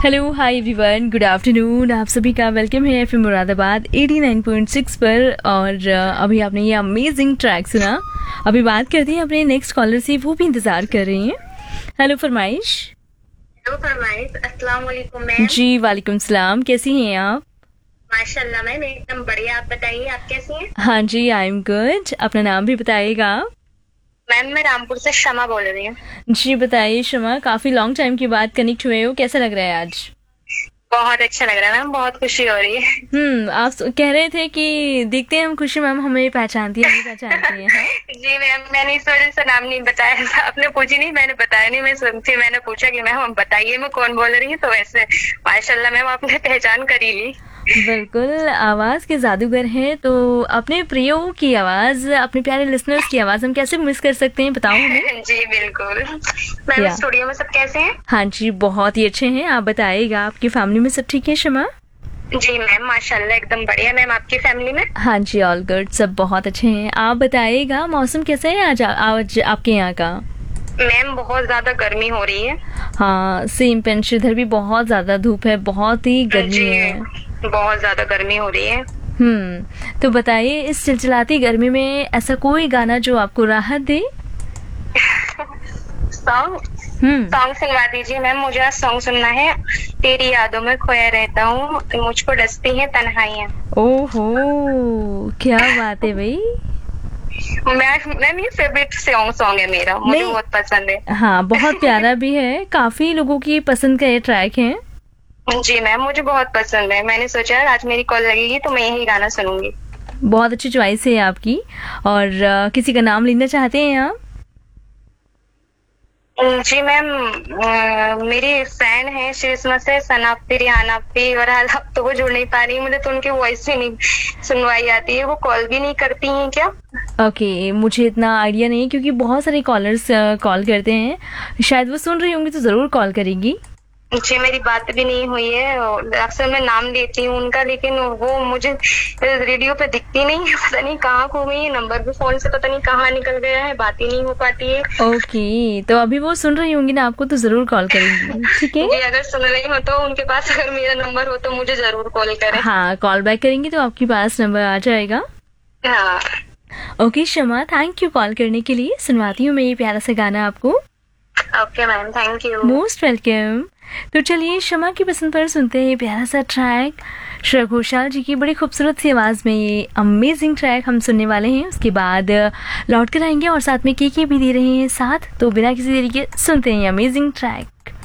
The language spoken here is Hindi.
Hello hi everyone, good afternoon. आप सभी का वेलकम है एफएम मुरादाबाद 89.6 पर। और अभी आपने ये अमेजिंग ट्रैक सुना। अभी बात करते हैं अपने नेक्स्ट कॉलर से, वो भी इंतज़ार कर रही हैं। हेलो फरमाइश। हेलो फरमाइश, अस्सलाम वालेकुम मैम। जी वालेकुम सलाम, कैसी हैं आप? माशाल्लाह मैम, एकदम बढ़िया। आप बताइए, आप कैसी हैं? हाँ जी, आई एम गुड। अपना नाम भी बताइएगा। मैम मैं रामपुर से शमा बोल रही हूँ। जी बताइए शमा, काफ़ी लॉन्ग टाइम के बाद कनेक्ट हुए हो, कैसा लग रहा है आज? बहुत अच्छा लग रहा है मैम, बहुत खुशी हो रही है। आप कह रहे थे कि देखते हैं हम खुशी मैम हमें पहचानती है, हमें पहचानती है। हाँ जी मैम, मैंने इस वजह से नाम नहीं बताया था। आपने पूछी नहीं, मैंने बताया नहीं। मैं सुनती, मैंने पूछा कि मैम आप बताइए मैं कौन बोल रही हूँ, तो वैसे माशाल्लाह मैम आपने पहचान कर ही ली। बिल्कुल, आवाज़ के जादूगर हैं, तो अपने प्रियो की आवाज़, अपने प्यारे लिसनर्स की आवाज़ हम कैसे मिस कर सकते हैं, बताओ हमें। जी बिल्कुल। मैम या स्टूडियो में सब कैसे हैं? हाँ जी, बहुत ही अच्छे हैं। आप बताइएगा, आपकी फैमिली में सब ठीक है शमा? जी मैम माशाल्लाह एकदम बढ़िया। मैम आपकी फैमिली में? हाँ जी, ऑल गुड, सब बहुत अच्छे हैं। आप बताइएगा, मौसम कैसा है आज आपके यहाँ का? मैम बहुत ज्यादा गर्मी हो रही है। हाँ सेम पेंच, इधर भी बहुत ज़्यादा धूप है, बहुत ही गर्मी जी है। बहुत ज्यादा गर्मी हो रही है। तो बताइए, इस चिलचिलाती गर्मी में ऐसा कोई गाना जो आपको राहत दे? सॉन्ग हम्म सॉन्ग सुनवा दीजिए मैम, मुझे आज सॉन्ग सुनना है। तेरी यादों में खोया रहता हूँ, मुझको डसती हैं तन्हाइयाँ। ओहो, क्या बात है भाई। मैम ये फेवरेट सॉन्ग है मेरा, मुझे नहीं, बहुत पसंद है। हाँ बहुत प्यारा भी है, काफी लोगों की पसंद का ये ट्रैक है। जी मैम मुझे बहुत पसंद है। मैंने सोचा आज मेरी कॉल लगेगी तो मैं यही गाना सुनूंगी। बहुत अच्छी चॉइस है आपकी। और किसी का नाम लेना चाहते हैं आप? जी मैम, मेरी फ्रेंड है श्रीस्मा से, सनाप्ती रिहानाप्ती, और हाल अब तो वो जुड़ नहीं पा रही, मुझे तो उनकी वॉइस भी नहीं सुनवाई आती है। वो कॉल भी नहीं करती हैं क्या? ओके, मुझे इतना आइडिया नहीं है क्योंकि बहुत सारे कॉलर्स कॉल करते हैं। शायद वो सुन रही होंगी तो ज़रूर कॉल करेंगी। जी मेरी बात भी नहीं हुई है। अक्सर मैं नाम लेती हूँ उनका, लेकिन वो मुझे रेडियो पे दिखती नहीं है। पता नहीं कहाँ खो गई है, नंबर भी फोन से पता नहीं कहाँ निकल गया है, बात ही नहीं हो पाती है। ओके, तो अभी वो सुन रही होंगी ना आपको, तो ज़रूर कॉल करेंगी, ठीक है? जी अगर सुन रही हो तो उनके पास अगर मेरा नंबर हो तो मुझे जरूर कॉल करें। हाँ, कॉल बैक करेंगी तो आपके पास नंबर आ जाएगा। हाँ okay Shama, thank you call करने के लिए। सुनवाती हूँ मैं ये प्यारा सा गाना आपको। Okay ma'am, thank you. Most welcome. तो चलिए शमा की पसंद पर सुनते हैं ये प्यारा सा ट्रैक। श्रेया घोषाल जी की बड़ी खूबसूरत सी आवाज़ में ये अमेजिंग ट्रैक हम सुनने वाले हैं। उसके बाद लौट कर आएंगे और साथ में के भी दे रहे हैं साथ। तो बिना किसी देरी के सुनते हैं ये अमेजिंग ट्रैक।